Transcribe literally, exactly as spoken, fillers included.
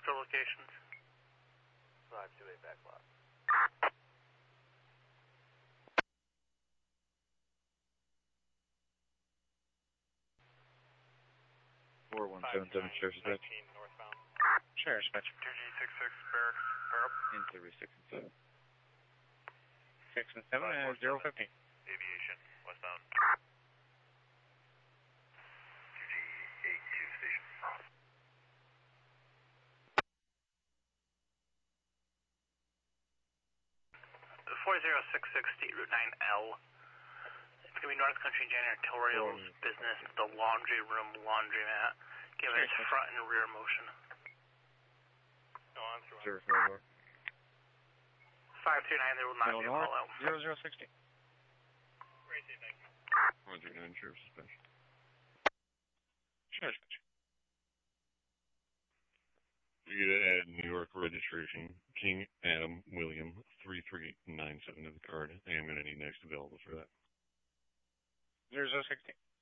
for locations. five two eight back lot. four one seven seven, Sheriff's Dispatch. Northbound. Sheriff's Dispatch. two G six six, Barracks, Barrel. Into six and seven. six and seven and zero fifteen. Aviation, westbound. two G eight two station. four zero six six, State Route nine L. It's going to be North Country Janitorial's Four. business, the laundry room laundromat. Give it its front and rear motion. No, I'm through. Sheriff's Dispatch. five two nine, there will not be a call out. zero zero sixty. Great, thank you. Roger nine, Sheriff's Dispatch. Sheriff's Dispatch. You get to add New York registration, King Adam William three three nine seven to the card. I am going to need next available for that. zero zero sixty.